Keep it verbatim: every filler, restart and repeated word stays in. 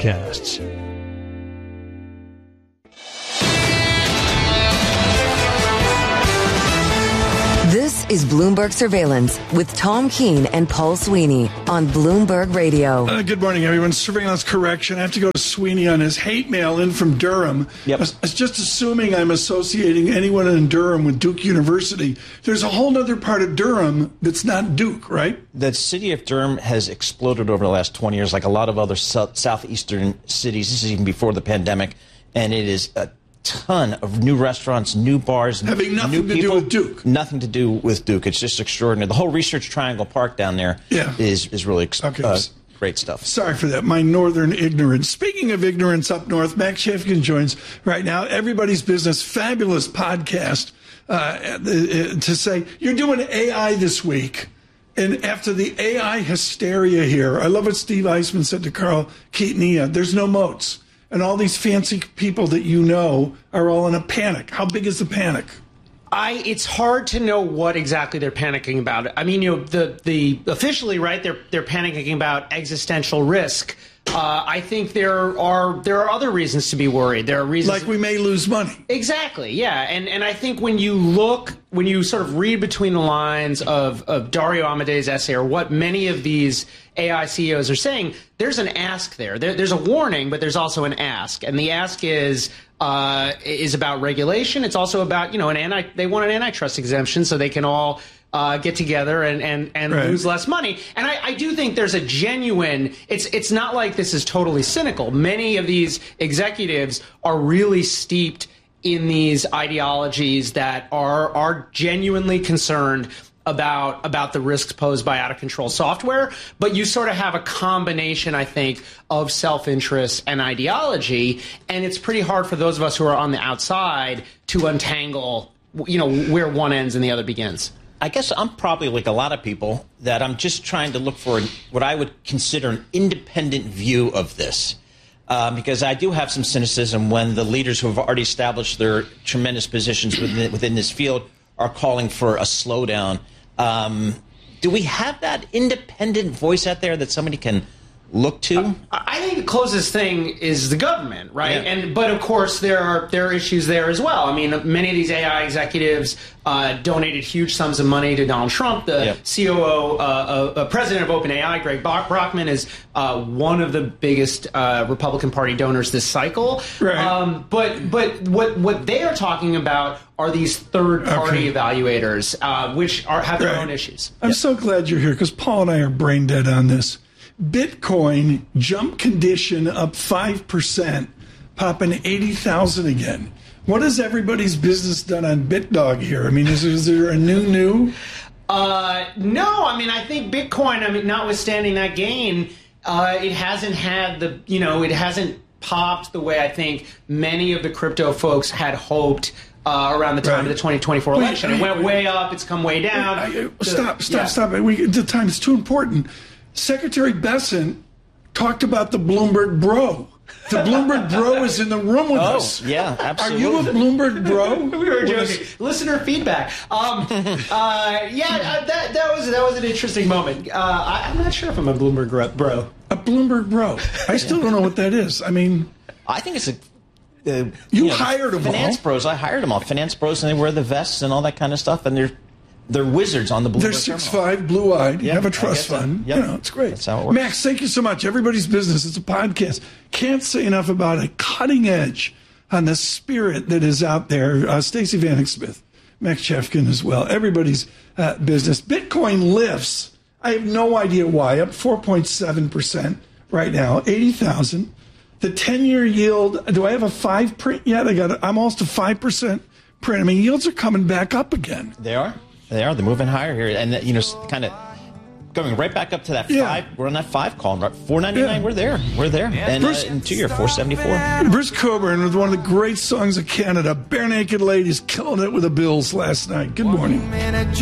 podcasts. This is Bloomberg Surveillance with Tom Keene and Paul Sweeney on Bloomberg Radio. Uh, good morning, everyone. Surveillance correction. I have to go to Sweeney on his hate mail in from Durham. Yep. I was, I was just assuming I'm associating anyone in Durham with Duke University. There's a whole other part of Durham that's not Duke, right? The city of Durham has exploded over the last twenty years, like a lot of other south, southeastern cities. This is even before the pandemic, and it is a ton of new restaurants, new bars, having nothing new to people, do with Duke. Nothing to do with Duke. It's just extraordinary. The whole Research Triangle Park down there yeah. is is really ex- okay. uh, great stuff. Sorry for that. My northern ignorance. Speaking of ignorance up north, Max Shefkin joins right now. Everybody's Business, fabulous podcast uh, to say you're doing A I this week. And after the A I hysteria here, I love what Steve Eisman said to Carl Keaton. There's no moats. And all these fancy people that you know are all in a panic. How big is the panic? I, it's hard to know what exactly they're panicking about. I mean, you know, the the officially, right? They're they're panicking about existential risk. Uh, I think there are there are other reasons to be worried. There are reasons like we may lose money. Exactly, yeah. And and I think when you look, when you sort of read between the lines of of Dario Amadei's essay, or what many of these A I C E Os are saying, there's an ask there. there there's a warning, but there's also an ask, and the ask is uh, is about regulation. It's also about, you know, an anti. They want an antitrust exemption so they can all Uh, get together and and, and right. lose less money. And I, I do think there's a genuine, it's it's not like this is totally cynical. Many of these executives are really steeped in these ideologies that are are genuinely concerned about about the risks posed by out of control software. But you sort of have a combination, I think, of self-interest and ideology. And it's pretty hard for those of us who are on the outside to untangle, you know, where one ends and the other begins. I guess I'm probably like a lot of people that I'm just trying to look for what I would consider an independent view of this. Um, because I do have some cynicism when the leaders who have already established their tremendous positions within, within this field are calling for a slowdown. Um, do we have that independent voice out there that somebody can look to? I think the closest thing is the government, right? Yeah. And but of course there are there are issues there as well. I mean, many of these A I executives uh, donated huge sums of money to Donald Trump. The yep. C O O, uh, uh, president of OpenAI, Greg Brockman, is uh, one of the biggest uh, Republican Party donors this cycle. Right. Um, but but what what they are talking about are these third party okay. evaluators, uh, which are have their right. own issues. I'm yep. so glad you're here because Paul and I are brain dead on this. Bitcoin jump condition up five percent, popping eighty thousand again. What has everybody's business done on BitDog here? I mean, is, is there a new new? Uh, no, I mean, I think Bitcoin, I mean, notwithstanding that gain, uh, it hasn't had the, you know, it hasn't popped the way I think many of the crypto folks had hoped Uh, around the time right. of the twenty twenty-four wait, election. It went wait, way up. It's come way down. I, I, the, stop, stop, yeah. stop. We, the time is too important. Secretary Bessent talked about the Bloomberg bro. The Bloomberg bro is in the room with oh, us. Yeah, absolutely. Are you a Bloomberg bro? We were joking. Listener feedback. Um, uh, yeah, that that was that was an interesting moment. Uh, I, I'm not sure if I'm a Bloomberg bro. A Bloomberg bro. I still don't know what that is. I mean, I think it's a. Uh, you, you know, hired them finance all. bros. I hired them all. Finance bros, and they wear the vests and all that kind of stuff, and they're they're wizards on the Bloomberg. They're six five, blue eyed. You yep, have a trust fund. Yep. You know, it's great. That's how it works. Max, thank you so much. Everybody's Business. It's a podcast. Can't say enough about it. Cutting edge on the spirit that is out there. Uh, Stacey Vanek Smith, Max Shefkin as well. Everybody's uh, Business. Bitcoin lifts. I have no idea why. Up four point seven percent right now. eighty thousand. The ten-year yield, do I have a five print yet? I got. A, I'm almost a five percent print. I mean, yields are coming back up again. They are. They are. They're moving higher here. And, you know, kind of going right back up to that yeah. five. We're on that five call. four ninety-nine, yeah. we're there. We're there. Yeah. And Bruce, uh, in two year, four seventy-four. Bruce Coburn with one of the great songs of Canada, Bare Naked Ladies, killing it with the Bills last night. Good morning.